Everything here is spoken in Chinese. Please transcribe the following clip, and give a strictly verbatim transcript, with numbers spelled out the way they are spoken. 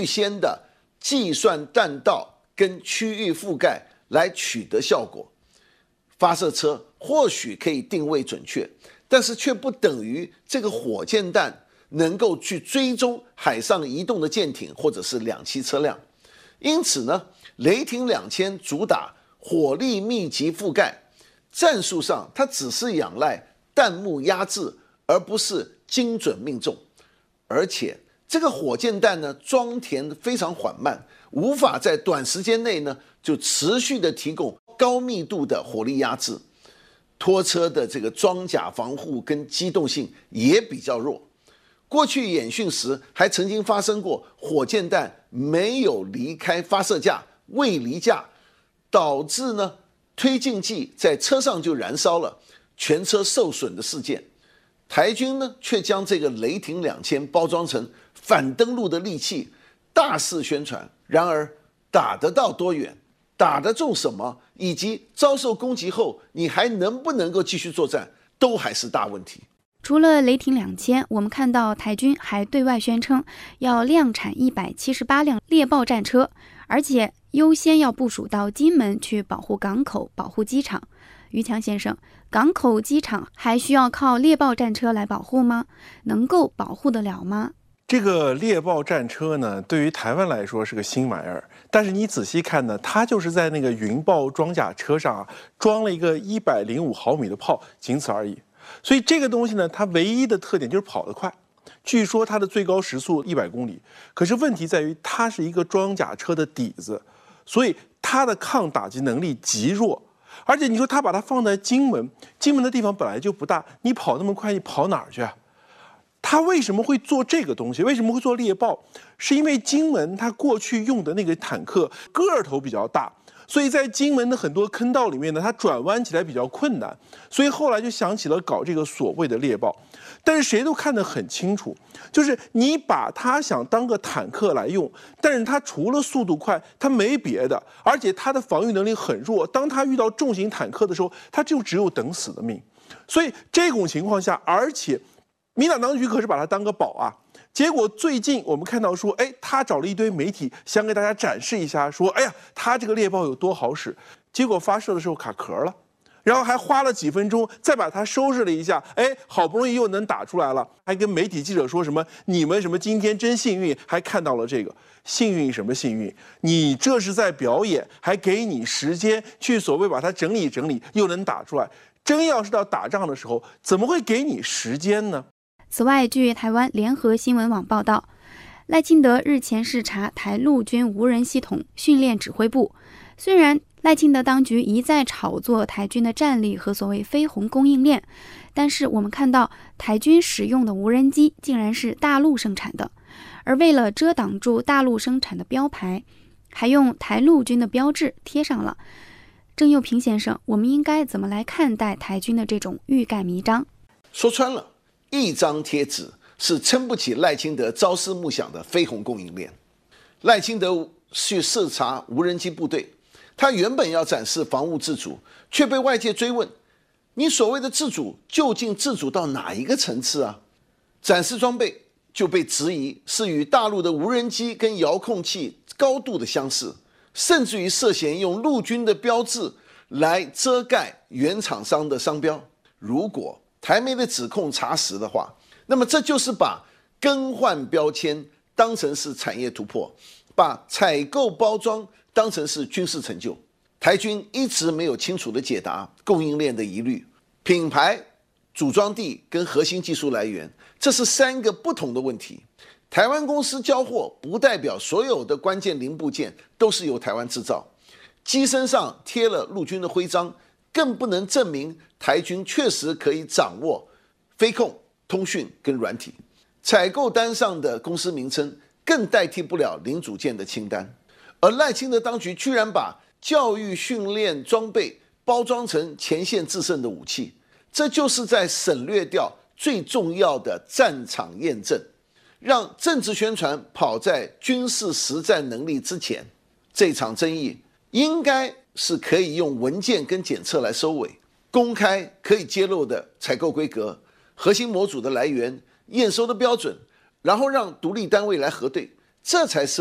预先的计算弹道跟区域覆盖来取得效果。发射车或许可以定位准确，但是却不等于这个火箭弹能够去追踪海上移动的舰艇或者是两栖车辆。因此呢，雷霆两千主打火力密集覆盖，战术上它只是仰赖弹幕压制，而不是精准命中。而且这个火箭弹呢，装填非常缓慢，无法在短时间内呢就持续的提供高密度的火力压制。拖车的这个装甲防护跟机动性也比较弱。过去演训时还曾经发生过火箭弹没有离开发射架，未离架，导致呢推进剂在车上就燃烧了，全车受损的事件。台军呢却将这个雷霆两千包装成反登陆的利器，大肆宣传。然而打得到多远，打得中什么，以及遭受攻击后你还能不能够继续作战，都还是大问题。 除了雷霆两千，我们看到台军还对外宣称要量产一百七十八辆猎豹战车，而且优先要部署到金门去保护港口、保护机场。于强先生，港口、机场还需要靠猎豹战车来保护吗？能够保护得了吗？ 这个猎豹战车呢，对于台湾来说是个新玩意儿，但是你仔细看呢，它就是在那个云豹装甲车上啊，装了一个一百零五毫米的炮，仅此而已。所以这个东西呢，它唯一的特点就是跑得快。据说它的最高时速一百公里，可是问题在于它是一个装甲车的底子，所以它的抗打击能力极弱。而且你说它把它放在金门，金门的地方本来就不大，你跑那么快，你跑哪儿去啊？他为什么会做这个东西？为什么会做猎豹？是因为金门它过去用的那个坦克个头比较大，所以在金门的很多坑道里面呢，它转弯起来比较困难，所以后来就想起了搞这个所谓的猎豹。但是谁都看得很清楚，就是你把它想当个坦克来用，但是它除了速度快，它没别的，而且它的防御能力很弱。当它遇到重型坦克的时候，它就只有等死的命。所以这种情况下，而且民党当局可是把它当个宝啊。结果最近我们看到说，哎，他找了一堆媒体想给大家展示一下，说，哎呀，他这个猎豹有多好使。结果发射的时候卡壳了，然后还花了几分钟再把它收拾了一下，哎，好不容易又能打出来了，还跟媒体记者说什么你们什么今天真幸运，还看到了这个。幸运什么幸运？你这是在表演，还给你时间去所谓把它整理整理，又能打出来。真要是到打仗的时候，怎么会给你时间呢？ 此外，据台湾联合新闻网报道，赖清德日前视察台陆军无人系统训练指挥部。虽然赖清德当局一再炒作台军的战力和所谓飞鸿供应链，但是我们看到台军使用的无人机竟然是大陆生产的，而为了遮挡住大陆生产的标牌，还用台陆军的标志贴上了。郑佑平先生，我们应该怎么来看待台军的这种欲盖弥彰？ 说穿了，一张贴纸是撑不起赖清德朝思暮想的飞鸿供应链。赖清德去视察无人机部队，他原本要展示防务自主，却被外界追问：你所谓的自主究竟自主到哪一个层次啊？展示装备就被质疑是与大陆的无人机跟遥控器高度的相似，甚至于涉嫌用陆军的标志来遮盖原厂商的商标。如果台媒的指控查实的话，那么这就是把更换标签当成是产业突破，把采购包装当成是军事成就。台军一直没有清楚的解答供应链的疑虑，品牌、组装地跟核心技术来源，这是三个不同的问题。台湾公司交货不代表所有的关键零部件都是由台湾制造，机身上贴了陆军的徽章，更不能证明台军确实可以掌握飞控、通讯跟软体。采购单上的公司名称更代替不了零组件的清单。而赖清德当局居然把教育训练装备包装成前线制胜的武器，这就是在省略掉最重要的战场验证，让政治宣传跑在军事实战能力之前。这场争议应该是可以用文件跟检测来收尾，公开可以揭露的采购规格、核心模组的来源、验收的标准，然后让独立单位来核对，这才是